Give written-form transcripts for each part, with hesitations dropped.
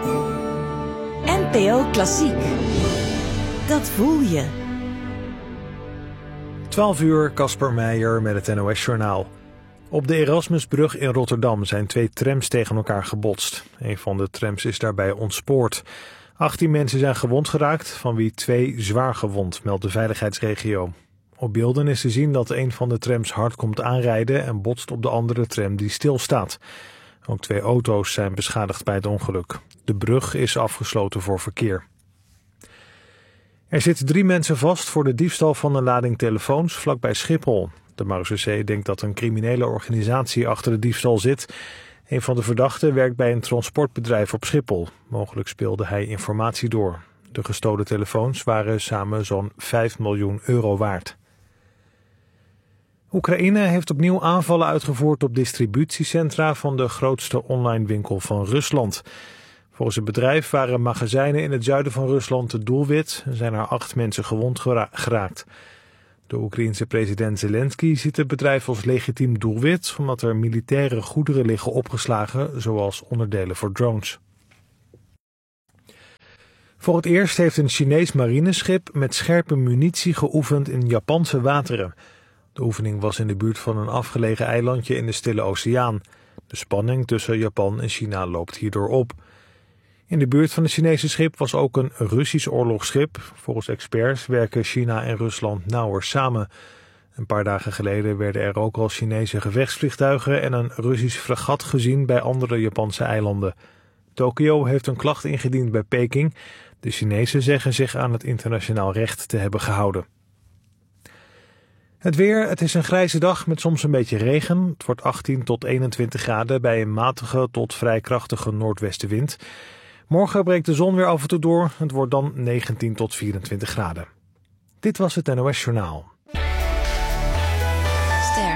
NPO Klassiek. Dat voel je. 12 uur, Casper Meijer met het NOS-journaal. Op de Erasmusbrug in Rotterdam zijn 2 trams tegen elkaar gebotst. Een van de trams is daarbij ontspoord. 18 mensen zijn gewond geraakt, van wie 2 zwaar gewond, meldt de veiligheidsregio. Op beelden is te zien dat een van de trams hard komt aanrijden en botst op de andere tram die stilstaat. Ook 2 auto's zijn beschadigd bij het ongeluk. De brug is afgesloten voor verkeer. Er zitten 3 mensen vast voor de diefstal van een lading telefoons vlakbij Schiphol. De Marechaussee denkt dat een criminele organisatie achter de diefstal zit. Een van de verdachten werkt bij een transportbedrijf op Schiphol. Mogelijk speelde hij informatie door. De gestolen telefoons waren samen zo'n 5 miljoen euro waard. Oekraïne heeft opnieuw aanvallen uitgevoerd op distributiecentra van de grootste online winkel van Rusland. Volgens het bedrijf waren magazijnen in het zuiden van Rusland het doelwit en zijn er 8 mensen gewond geraakt. De Oekraïense president Zelensky ziet het bedrijf als legitiem doelwit omdat er militaire goederen liggen opgeslagen, zoals onderdelen voor drones. Voor het eerst heeft een Chinees marineschip met scherpe munitie geoefend in Japanse wateren. De oefening was in de buurt van een afgelegen eilandje in de Stille Oceaan. De spanning tussen Japan en China loopt hierdoor op. In de buurt van het Chinese schip was ook een Russisch oorlogsschip. Volgens experts werken China en Rusland nauwer samen. Een paar dagen geleden werden er ook al Chinese gevechtsvliegtuigen en een Russisch fregat gezien bij andere Japanse eilanden. Tokio heeft een klacht ingediend bij Peking. De Chinezen zeggen zich aan het internationaal recht te hebben gehouden. Het weer, het is een grijze dag met soms een beetje regen. Het wordt 18 tot 21 graden bij een matige tot vrij krachtige noordwestenwind. Morgen breekt de zon weer af en toe door. Het wordt dan 19 tot 24 graden. Dit was het NOS Journaal. Ster.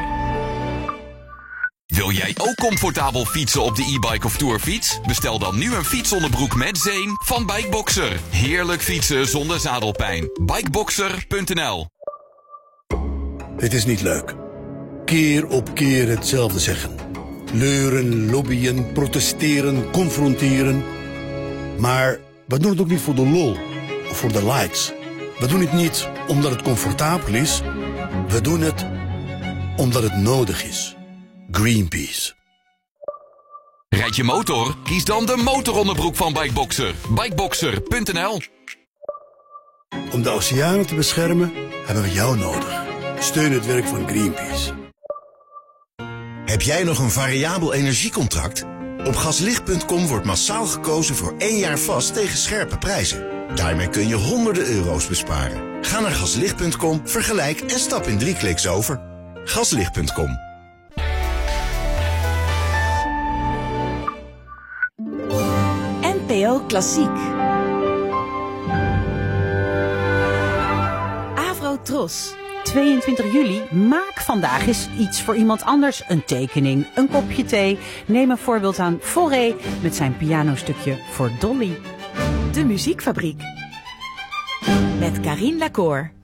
Wil jij ook comfortabel fietsen op de e-bike of tourfiets? Bestel dan nu een fietsonderbroek met zeem van Bikeboxer. Heerlijk fietsen zonder zadelpijn. Bikeboxer.nl. Het is niet leuk. Keer op keer hetzelfde zeggen. Leuren, lobbyen, protesteren, confronteren. Maar we doen het ook niet voor de lol of voor de likes. We doen het niet omdat het comfortabel is. We doen het omdat het nodig is. Greenpeace. Rijd je motor? Kies dan de motoronderbroek van Bikeboxer. Bikeboxer.nl. Om de oceanen te beschermen hebben we jou nodig. Steun het werk van Greenpeace. Heb jij nog een variabel energiecontract? Op gaslicht.com wordt massaal gekozen voor 1 jaar vast tegen scherpe prijzen. Daarmee kun je honderden euro's besparen. Ga naar gaslicht.com, vergelijk en stap in 3 kliks over. Gaslicht.com. NPO Klassiek. Avro Tros. 22 juli, maak vandaag eens iets voor iemand anders. Een tekening, een kopje thee. Neem een voorbeeld aan Fauré met zijn pianostukje voor Dolly. De Muziekfabriek. Met Carine Lacour.